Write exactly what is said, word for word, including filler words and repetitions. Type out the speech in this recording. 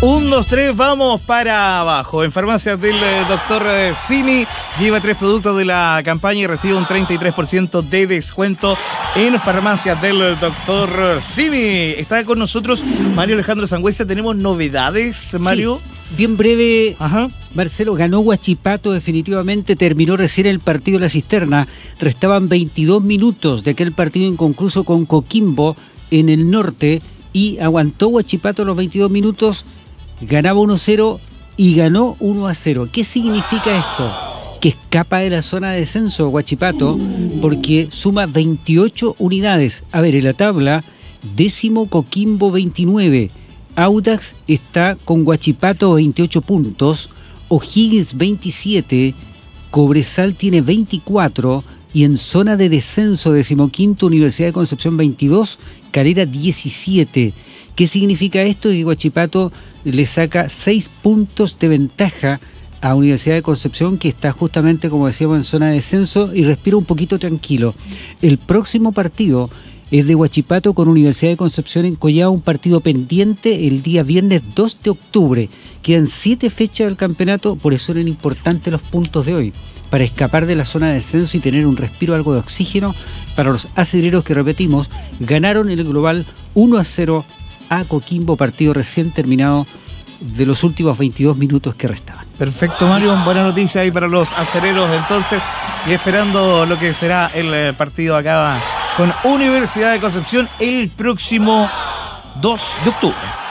Un, dos, tres, vamos para abajo. En farmacias del eh, doctor eh, Simi, lleva tres productos de la campaña y recibe un treinta y tres por ciento de descuento en farmacias del doctor Simi. Está con nosotros Mario Alejandro Sangüesa. ¿Tenemos novedades, Mario? Sí, bien breve. Ajá. Marcelo, ganó Huachipato definitivamente, terminó recién el partido de la cisterna. Restaban veintidós minutos de aquel partido inconcluso con Coquimbo en el norte y aguantó Huachipato los veintidós minutos. Ganaba uno a cero y ganó uno a cero. ¿Qué significa esto? Que escapa de la zona de descenso Huachipato porque suma veintiocho unidades. A ver, en la tabla, décimo Coquimbo veintinueve. Audax está con Huachipato veintiocho puntos. O'Higgins veintisiete. Cobresal tiene veinticuatro. Y en zona de descenso, decimoquinto Universidad de Concepción veintidós. Calera diecisiete. ¿Qué significa esto? Que Huachipato le saca seis puntos de ventaja a Universidad de Concepción, que está justamente, como decíamos, en zona de descenso y respira un poquito tranquilo. El próximo partido es de Huachipato con Universidad de Concepción en Collao, un partido pendiente el día viernes dos de octubre. Quedan siete fechas del campeonato, por eso eran importantes los puntos de hoy, para escapar de la zona de descenso y tener un respiro, algo de oxígeno para los aceleros que, repetimos, ganaron el global uno a cero a Coquimbo, partido recién terminado de los últimos veintidós minutos que restaban. Perfecto, Mario, buena noticia ahí para los acereros entonces, y esperando lo que será el partido acá con Universidad de Concepción el próximo dos de octubre.